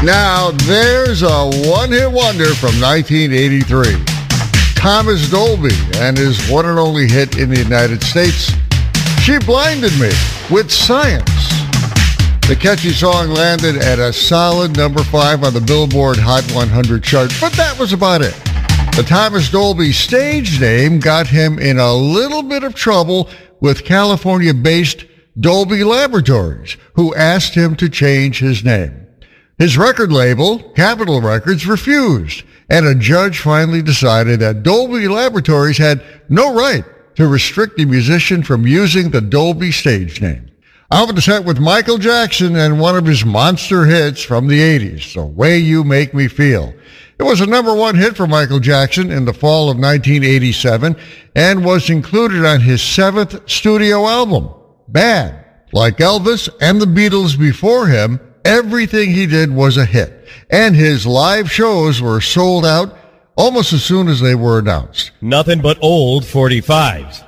Now, there's a one-hit wonder from 1983. Thomas Dolby and his one and only hit in the United States, She Blinded Me, with Science. The catchy song landed at a solid number 5 on the Billboard Hot 100 chart, but that was about it. The Thomas Dolby stage name got him in a little bit of trouble with California-based Dolby Laboratories, who asked him to change his name. His record label, Capitol Records, refused, and a judge finally decided that Dolby Laboratories had no right to restrict a musician from using the Dolby stage name. Out of the set with Michael Jackson and one of his monster hits from the 80s, The Way You Make Me Feel. It was a number 1 hit for Michael Jackson in the fall of 1987 and was included on his 7th studio album, Bad. Like Elvis and the Beatles before him, everything he did was a hit, and his live shows were sold out almost as soon as they were announced. Nothing but old 45s.